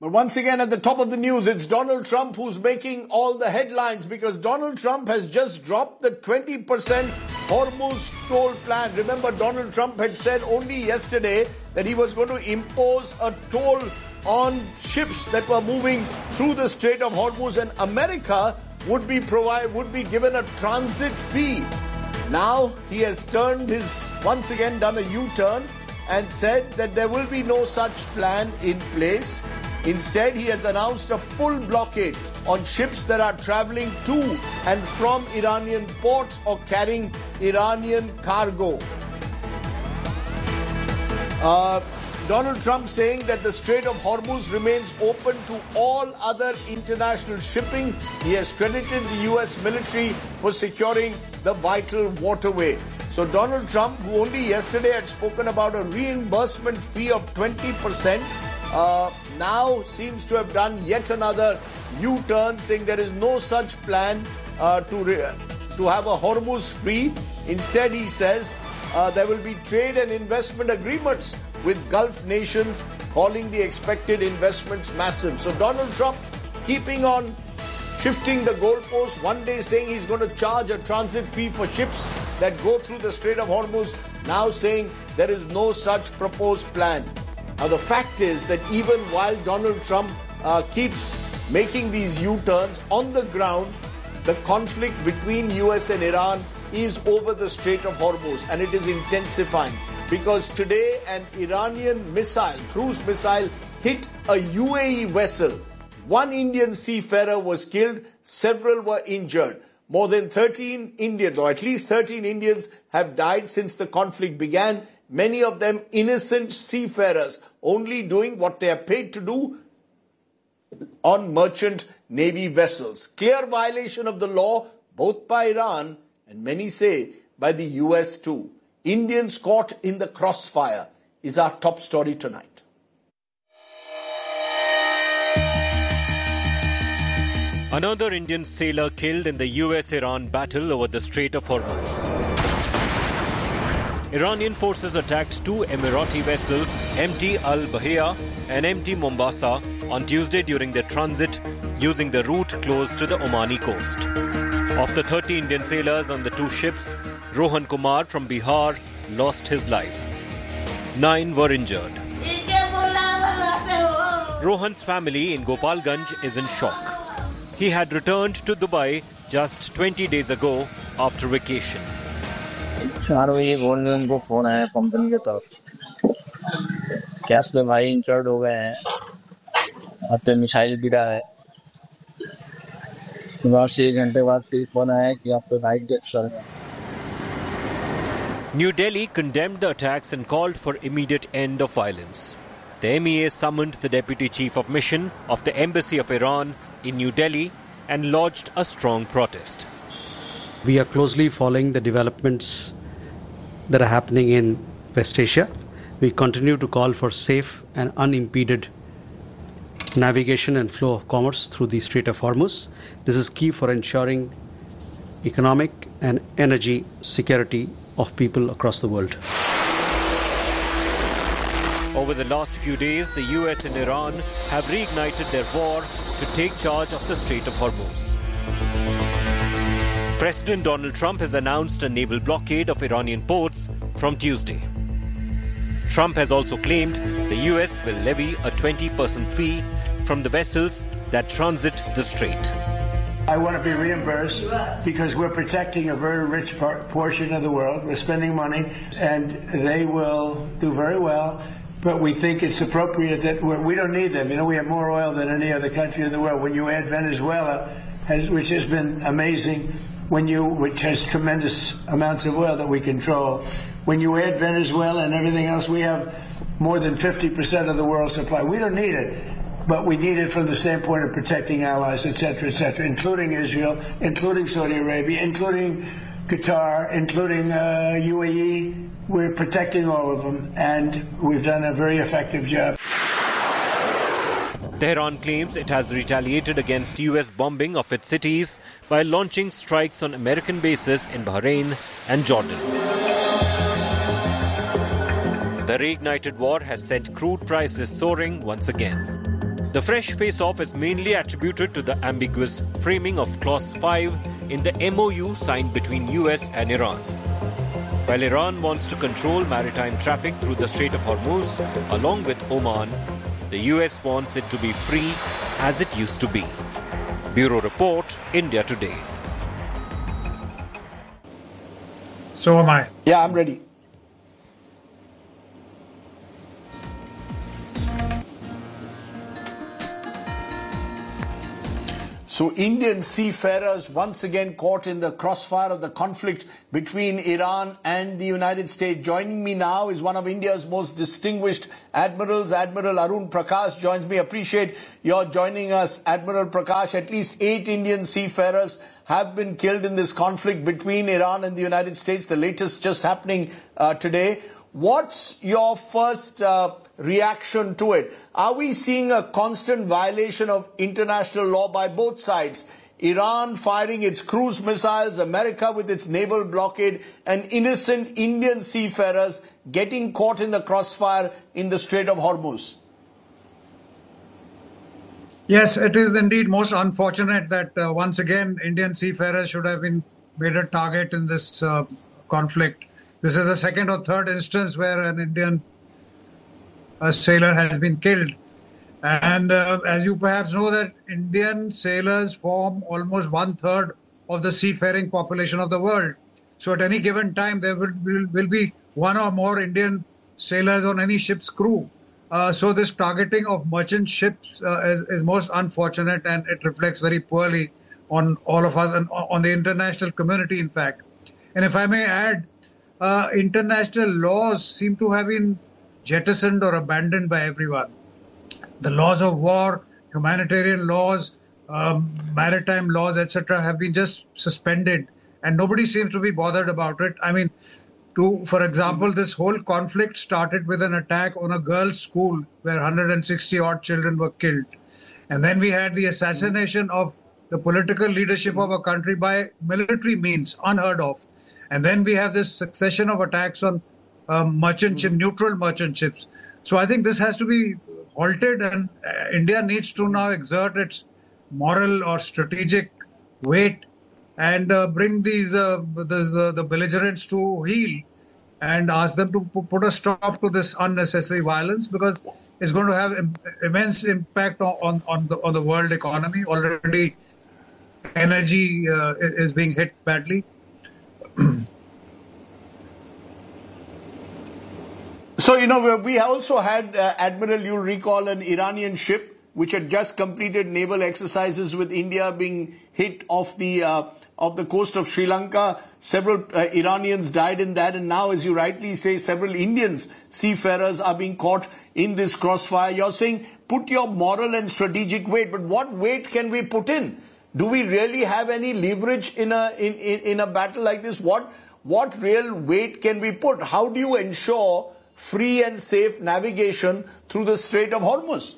But once again, at the top of the news, it's Donald Trump who's making all the headlines because Donald Trump has just dropped the 20% Hormuz toll plan. Remember, Donald Trump had said only yesterday that he was going to impose a toll on ships that were moving through the Strait of Hormuz, and America would be given a transit fee. Now he has once again done a U-turn and said that there will be no such plan in place. Instead, he has announced a full blockade on ships that are traveling to and from Iranian ports or carrying Iranian cargo. Donald Trump saying that the Strait of Hormuz remains open to all other international shipping. He has credited the US military for securing the vital waterway. So Donald Trump, who only yesterday had spoken about a reimbursement fee of 20%, now seems to have done yet another U-turn, saying there is no such plan to have a Hormuz free. Instead, he says there will be trade and investment agreements with Gulf nations, calling the expected investments massive. So Donald Trump keeping on shifting the goalposts, one day saying he's going to charge a transit fee for ships that go through the Strait of Hormuz, now saying there is no such proposed plan. Now, the fact is that even while Donald Trump keeps making these U-turns, on the ground, the conflict between US and Iran is over the Strait of Hormuz, and it is intensifying because today an Iranian cruise missile, hit a UAE vessel. One Indian seafarer was killed, several were injured. More than 13 Indians, or at least 13 Indians, have died since the conflict began. Many of them innocent seafarers, only doing what they are paid to do on merchant navy vessels. Clear violation of the law, both by Iran and many say by the US too. Indians caught in the crossfire is our top story tonight. Another Indian sailor killed in the US-Iran battle over the Strait of Hormuz. Iranian forces attacked two Emirati vessels, MT Al-Bahia and MT Mombasa, on Tuesday during their transit using the route close to the Omani coast. Of the 30 Indian sailors on the two ships, Rohan Kumar from Bihar lost his life. 9 were injured. Rohan's family in Gopalganj is in shock. He had returned to Dubai just 20 days ago after vacation. 4 बजे बोल रहे उनको phone आया company के तरफ gas पे भाई injured हो गए हैं और पे मिसाइल गिरा है बाद से 1 घंटे बाद फिर फोन आया कि आप पे भाई डेथ कर गए. New Delhi condemned the attacks and called for immediate end of violence. The MEA summoned the Deputy Chief of Mission of the Embassy of Iran in New Delhi and lodged a strong protest. We are closely following the developments that are happening in West Asia. We continue to call for safe and unimpeded navigation and flow of commerce through the Strait of Hormuz. This is key for ensuring economic and energy security of people across the world. Over the last few days, the US and Iran have reignited their war to take charge of the Strait of Hormuz. President Donald Trump has announced a naval blockade of Iranian ports from Tuesday. Trump has also claimed the US will levy a 20% fee from the vessels that transit the strait. I want to be reimbursed because we're protecting a very rich portion of the world. We're spending money, and they will do very well. But we think it's appropriate that we don't need them. You know, we have more oil than any other country in the world. When you add Venezuela, which has been amazing, which has tremendous amounts of oil that we control, when you add Venezuela and everything else, we have more than 50% of the world's supply. We don't need it, but we need it from the standpoint of protecting allies, et cetera, including Israel, including Saudi Arabia, including Qatar, including UAE. We're protecting all of them, and we've done a very effective job. Tehran claims it has retaliated against US bombing of its cities by launching strikes on American bases in Bahrain and Jordan. The reignited war has sent crude prices soaring once again. The fresh face-off is mainly attributed to the ambiguous framing of Clause 5 in the MOU signed between US and Iran. While Iran wants to control maritime traffic through the Strait of Hormuz, along with Oman, the US wants it to be free as it used to be. Bureau Report, India Today. So am I. Yeah, I'm ready. So Indian seafarers once again caught in the crossfire of the conflict between Iran and the United States. Joining me now is one of India's most distinguished admirals, Admiral Arun Prakash joins me. Appreciate your joining us, Admiral Prakash. At least 8 Indian seafarers have been killed in this conflict between Iran and the United States, the latest just happening today. What's your first reaction to it? Are we seeing a constant violation of international law by both sides? Iran firing its cruise missiles, America with its naval blockade, and innocent Indian seafarers getting caught in the crossfire in the Strait of Hormuz? Yes, it is indeed most unfortunate that once again Indian seafarers should have been made a target in this conflict. This is the second or third instance where an Indian sailor has been killed. And as you perhaps know, that Indian sailors form almost 1/3 of the seafaring population of the world. So at any given time, there will be one or more Indian sailors on any ship's crew. So this targeting of merchant ships is most unfortunate, and it reflects very poorly on all of us and on the international community, in fact. And if I may add, international laws seem to have been jettisoned or abandoned by everyone. The laws of war, humanitarian laws, maritime laws, etc., have been just suspended, and nobody seems to be bothered about it. I mean, for example, this whole conflict started with an attack on a girls' school where 160 odd children were killed. And then we had the assassination of the political leadership of a country by military means, unheard of. And then we have this succession of attacks on merchant ship, neutral merchant ships. So I think this has to be halted, and India needs to now exert its moral or strategic weight and bring these the belligerents to heel and ask them to put a stop to this unnecessary violence, because it's going to have immense impact on the world economy. Already, energy is being hit badly. So, we also had, Admiral, you'll recall, an Iranian ship which had just completed naval exercises with India being hit off the coast of Sri Lanka. Several Iranians died in that, and now, as you rightly say, several Indians, seafarers, are being caught in this crossfire. You're saying put your moral and strategic weight, but what weight can we put in? Do we really have any leverage in a battle like this? What real weight can we put? How do you ensure free and safe navigation through the Strait of Hormuz?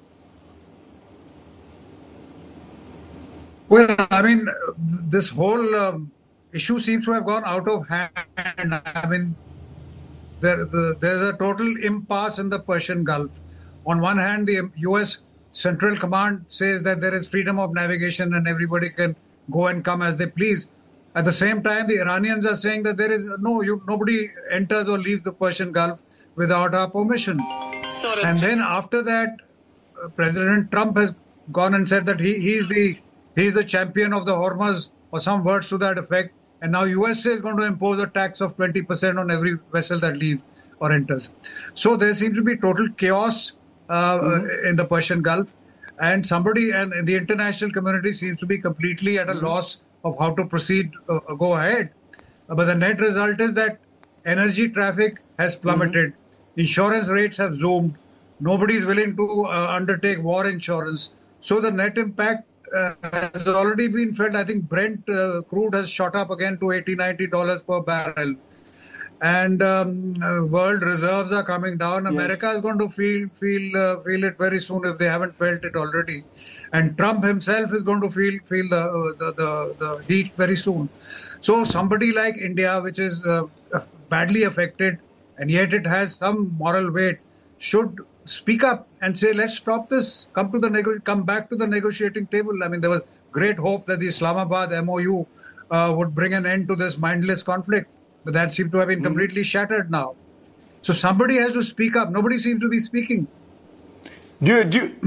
Well, I mean, this whole issue seems to have gone out of hand. I mean, there's a total impasse in the Persian Gulf. On one hand, the U.S. Central Command says that there is freedom of navigation and everybody can go and come as they please. At the same time, the Iranians are saying that there is nobody enters or leaves the Persian Gulf without our permission. And then after that, President Trump has gone and said that he's the champion of the Hormuz, or some words to that effect. And now USA is going to impose a tax of 20% on every vessel that leaves or enters. So there seems to be total chaos in the Persian Gulf, and the international community seems to be completely at a loss of how to proceed, go ahead. But the net result is that energy traffic has plummeted. Insurance rates have zoomed. Nobody is willing to undertake war insurance. So the net impact has already been felt. I think Brent crude has shot up again to $80-90 per barrel. And world reserves are coming down. Yes. America is going to feel it very soon if they haven't felt it already. And Trump himself is going to feel the heat very soon. So somebody like India, which is badly affected, and yet it has some moral weight, should speak up and say, let's stop this, come back to the negotiating table. I mean, there was great hope that the Islamabad MOU would bring an end to this mindless conflict, but that seemed to have been completely shattered now. So somebody has to speak up. Nobody seems to be speaking. Who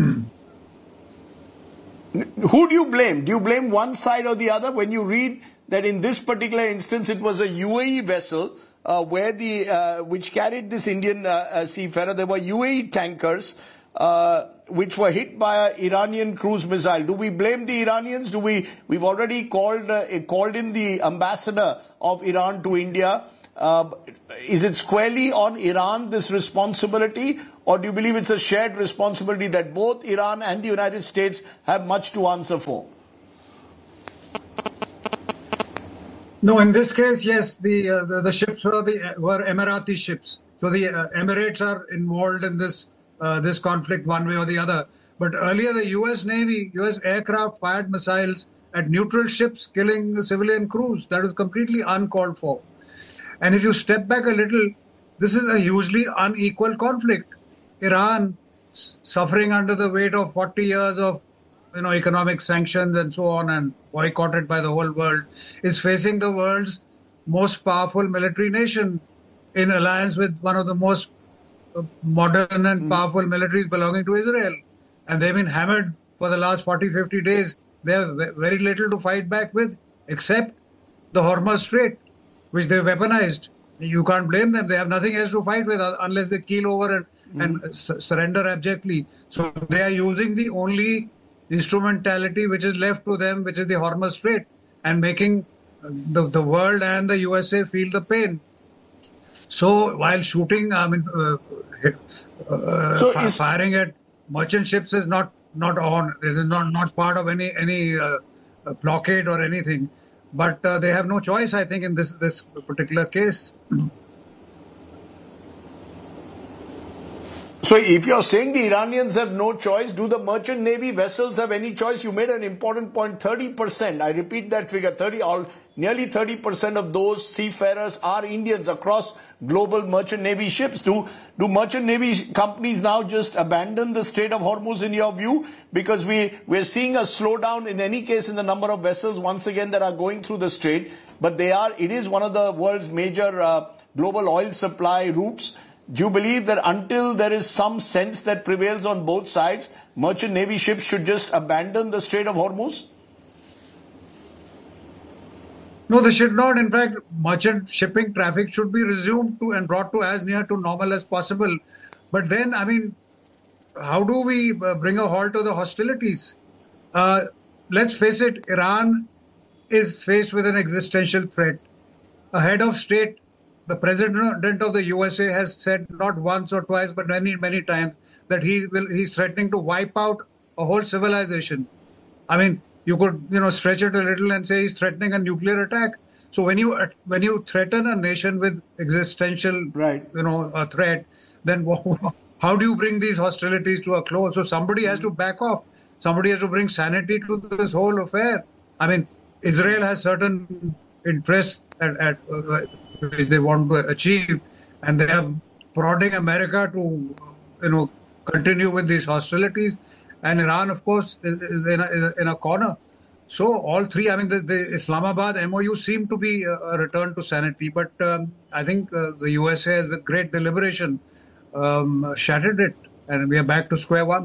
do you blame? Do you blame one side or the other? When you read that in this particular instance, it was a UAE vessel which carried this Indian seafarer. There were UAE tankers which were hit by an Iranian cruise missile. Do we blame the Iranians? We've already called in the ambassador of Iran to India. Is it squarely on Iran, this responsibility, or do you believe it's a shared responsibility that both Iran and the United States have much to answer for? No, in this case, yes, the ships were Emirati ships. So the Emirates are involved in this conflict one way or the other. But earlier, the U.S. Navy, U.S. aircraft fired missiles at neutral ships, killing the civilian crews. That was completely uncalled for. And if you step back a little, this is a hugely unequal conflict. Iran, suffering under the weight of 40 years of economic sanctions and so on, and boycotted by the whole world, is facing the world's most powerful military nation in alliance with one of the most modern and powerful militaries belonging to Israel. And they've been hammered for the last 40, 50 days. They have very little to fight back with, except the Hormuz Strait, which they've weaponized. You can't blame them. They have nothing else to fight with unless they keel over and surrender abjectly. So they are using the only instrumentality which is left to them, which is the Hormuz Strait, and making the world and the USA feel the pain. So while shooting, firing at merchant ships is not on. It is not part of any blockade or anything. But they have no choice, I think, in this particular case. So if you're saying the Iranians have no choice, do the merchant navy vessels have any choice? You made an important point, 30%. I repeat that figure, nearly 30% of those seafarers are Indians across global merchant navy ships. Do merchant navy companies now just abandon the Strait of Hormuz in your view? Because we're seeing a slowdown in any case in the number of vessels once again that are going through the strait. But it is one of the world's major global oil supply routes. Do you believe that until there is some sense that prevails on both sides, merchant navy ships should just abandon the Strait of Hormuz? No, they should not. In fact, merchant shipping traffic should be resumed and brought to as near to normal as possible. But then, how do we bring a halt to the hostilities? Let's face it, Iran is faced with an existential threat. A head of state, the president of the USA, has said not once or twice, but many, many times, that he's threatening to wipe out a whole civilization. You could, stretch it a little and say he's threatening a nuclear attack. So when you threaten a nation with existential, a threat, then how do you bring these hostilities to a close? So somebody has to back off. Somebody has to bring sanity to this whole affair. Israel has certain interests which they want to achieve, and they are prodding America to, continue with these hostilities. And Iran, of course, is in a corner. So all three, the Islamabad MOU seemed to be a return to sanity, but I think the USA has, with great deliberation, shattered it, and we are back to square one.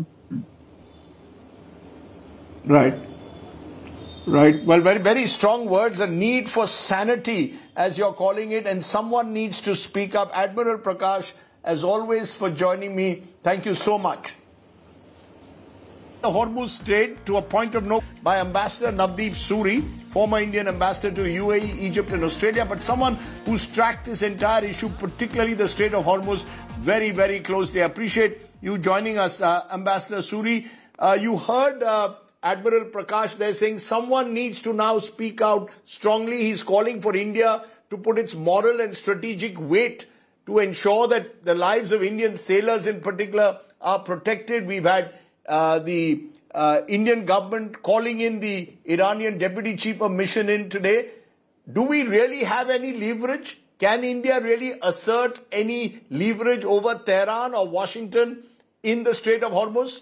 Right. Well, very, very strong words, a need for sanity, as you're calling it, and someone needs to speak up. Admiral Prakash, as always, for joining me. Thank you so much. The Hormuz Strait to a point of note by Ambassador Navdeep Suri, former Indian ambassador to UAE, Egypt and Australia, but someone who's tracked this entire issue, particularly the Strait of Hormuz, very, very closely. I appreciate you joining us, Ambassador Suri. You heard Admiral Prakash there saying someone needs to now speak out strongly. He's calling for India to put its moral and strategic weight to ensure that the lives of Indian sailors in particular are protected. We've had the Indian government calling in the Iranian Deputy Chief of Mission in today. Do we really have any leverage? Can India really assert any leverage over Tehran or Washington in the Strait of Hormuz?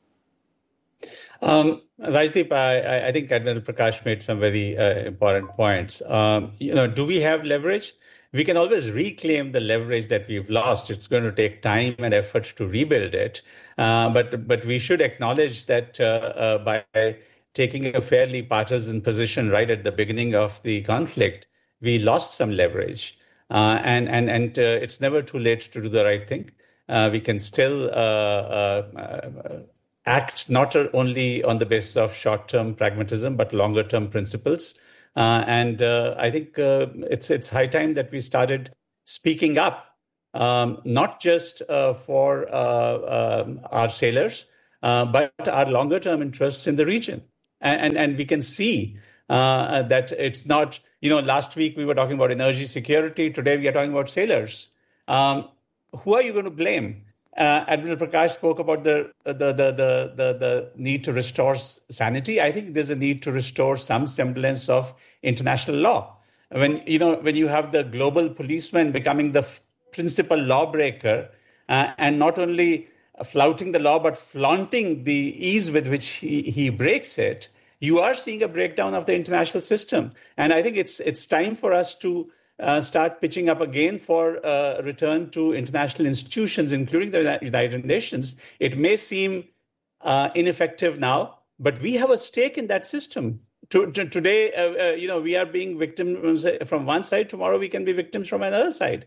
Rajdeep, I think Admiral Prakash made some very important points. Do we have leverage? We can always reclaim the leverage that we've lost. It's going to take time and effort to rebuild it. But we should acknowledge that by taking a fairly partisan position right at the beginning of the conflict, we lost some leverage. And it's never too late to do the right thing. We can still act not only on the basis of short-term pragmatism, but longer-term principles. And I think it's high time that we started speaking up, not just for our sailors, but our longer-term interests in the region. And we can see that it's not, last week we were talking about energy security. Today we are talking about sailors. Who are you going to blame? Admiral Prakash spoke about the need to restore sanity. I think there's a need to restore some semblance of international law. When you have the global policeman becoming the principal lawbreaker, and not only flouting the law but flaunting the ease with which he breaks it, you are seeing a breakdown of the international system. And I think it's time for us to start pitching up again for return to international institutions, including the United Nations. It may seem ineffective now, but we have a stake in that system. Today, we are being victims from one side. Tomorrow, we can be victims from another side.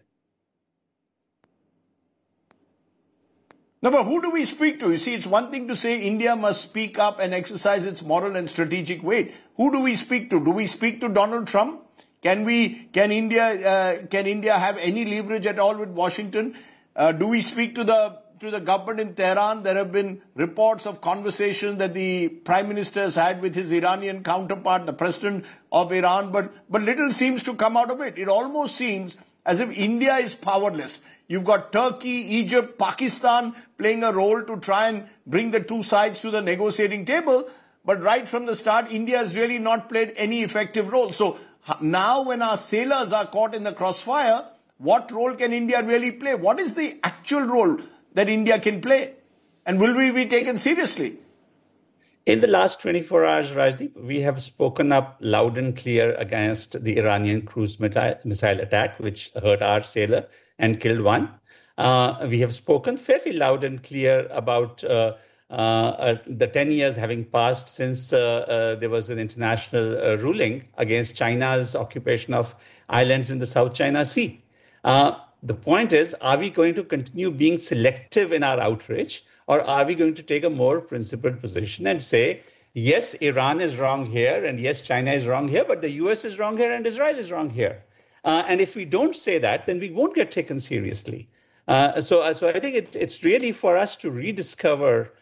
No, but who do we speak to? You see, it's one thing to say India must speak up and exercise its moral and strategic weight. Who do we speak to? Do we speak to Donald Trump? Can India have any leverage at all with Washington? Do we speak to the government in Tehran? There have been reports of conversations that the Prime Minister has had with his Iranian counterpart, the President of Iran, but little seems to come out of it. It almost seems as if India is powerless. You've got Turkey, Egypt, Pakistan playing a role to try and bring the two sides to the negotiating table. But right from the start, India has really not played any effective role. So now when our sailors are caught in the crossfire, what role can India really play? What is the actual role that India can play? And will we be taken seriously? In the last 24 hours, Rajdeep, we have spoken up loud and clear against the Iranian cruise missile attack, which hurt our sailor and killed one. We have spoken fairly loud and clear about the 10 years having passed since there was an international ruling against China's occupation of islands in the South China Sea. The point is, are we going to continue being selective in our outrage, or are we going to take a more principled position and say, yes, Iran is wrong here, and yes, China is wrong here, but the US is wrong here and Israel is wrong here? And if we don't say that, then we won't get taken seriously. So I think it's really for us to rediscover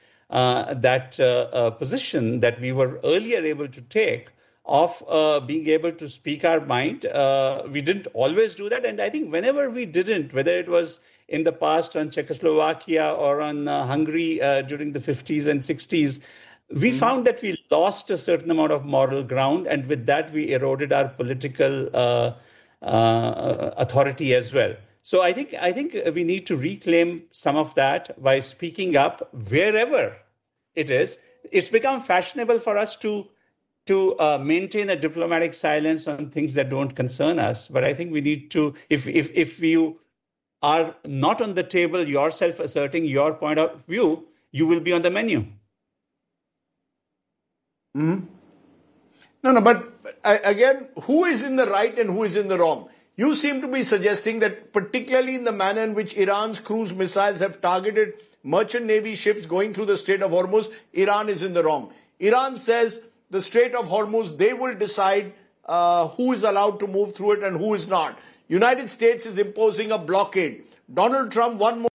that position that we were earlier able to take of being able to speak our mind. We didn't always do that. And I think whenever we didn't, whether it was in the past on Czechoslovakia or on Hungary during the 50s and 60s, we found that we lost a certain amount of moral ground. And with that, we eroded our political authority as well. So I think we need to reclaim some of that by speaking up wherever it is. It's become fashionable for us to maintain a diplomatic silence on things that don't concern us. But I think we need to, if you are not on the table yourself asserting your point of view, you will be on the menu. Mm-hmm. No, but again, who is in the right and who is in the wrong? You seem to be suggesting that particularly in the manner in which Iran's cruise missiles have targeted merchant navy ships going through the Strait of Hormuz, Iran is in the wrong. Iran says the Strait of Hormuz, they will decide who is allowed to move through it and who is not. United States is imposing a blockade. Donald Trump one